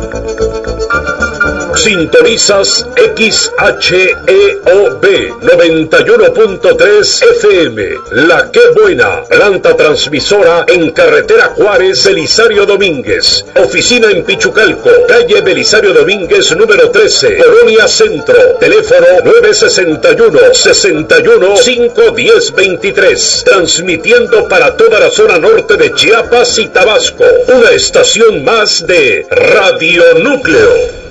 Sintonizas XHEOB 91.3 FM, La Qué Buena, planta transmisora en carretera Juárez Belisario Domínguez, oficina en Pichucalco, calle Belisario Domínguez número 13, Colonia Centro, teléfono 961-61-510-23, transmitiendo para toda la zona norte de Chiapas y Tabasco, una estación más de Radio Núcleo.